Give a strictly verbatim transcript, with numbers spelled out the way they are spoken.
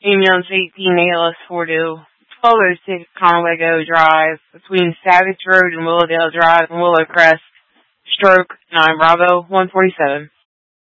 Ambulance eighteen A L S four two, twelve oh six Conway Drive, between Savage Road and Willowdale Drive and Willow Crest, stroke nine Bravo one forty-seven.